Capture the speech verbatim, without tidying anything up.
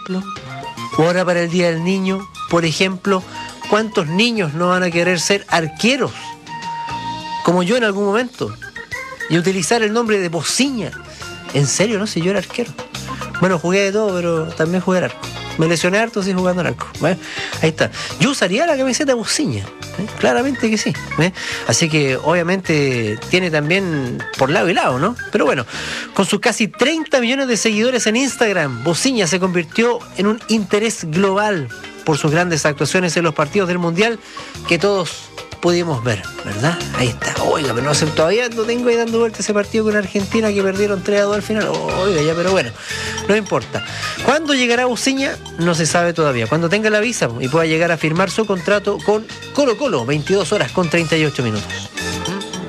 ejemplo, o ahora para el Día del Niño, por ejemplo, ¿cuántos niños no van a querer ser arqueros? Como yo en algún momento. Y utilizar el nombre de Bociña. ¿En serio? No sé, yo era arquero. Bueno, jugué de todo, pero también jugué al arco. Me lesioné harto, sí, jugando al arco. ¿Ves? Ahí está. Yo usaría la camiseta de Bociña. ¿Eh? Claramente que sí. ¿Eh? Así que obviamente tiene también por lado y lado, ¿no? Pero bueno, con sus casi treinta millones de seguidores en Instagram, Bociña se convirtió en un interés global por sus grandes actuaciones en los partidos del Mundial que todos pudimos ver, ¿verdad? Ahí está. Oiga, pero no sé, todavía no tengo ahí dando vuelta ese partido con Argentina que perdieron tres a dos al final. Oiga, ya, pero bueno, no importa. ¿Cuándo llegará Bociña? No se sabe todavía. Cuando tenga la visa y pueda llegar a firmar su contrato con Colo Colo, veintidós horas con treinta y ocho minutos.